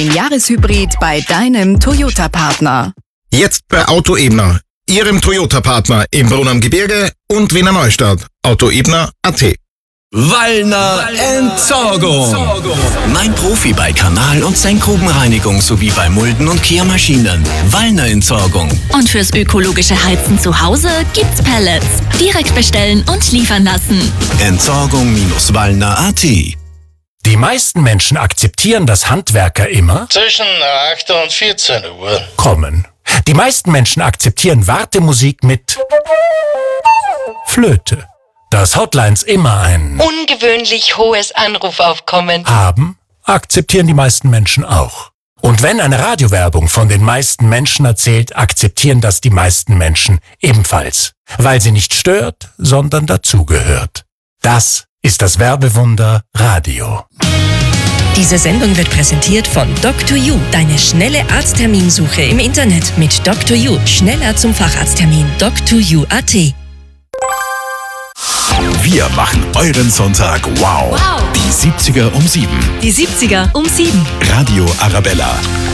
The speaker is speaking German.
Jahreshybrid bei deinem Toyota-Partner. Jetzt bei Auto Ebner, Ihrem Toyota-Partner im Brunn am Gebirge und Wiener Neustadt. Autoebner.at. Wallner Entsorgung. Mein Profi bei Kanal- und Senkgrubenreinigung sowie bei Mulden- und Kehrmaschinen. Wallner Entsorgung. Und fürs ökologische Heizen zu Hause gibt's Pellets. Direkt bestellen und liefern lassen. Entsorgung-wallner.at. Die meisten Menschen akzeptieren, dass Handwerker immer zwischen 8 und 14 Uhr kommen. Die meisten Menschen akzeptieren Wartemusik mit Flöte. Dass Hotlines immer ein ungewöhnlich hohes Anrufaufkommen haben, akzeptieren die meisten Menschen auch. Und wenn eine Radiowerbung von den meisten Menschen erzählt, akzeptieren das die meisten Menschen ebenfalls. Weil sie nicht stört, sondern dazugehört. Das ist das Werbewunder Radio. Diese Sendung wird präsentiert von Dr. You, deine schnelle Arztterminsuche im Internet mit Dr. You. Schneller zum Facharzttermin. DrU.at. Wir machen euren Sonntag wow. Die 70er um 7. Die 70er um 7. Radio Arabella.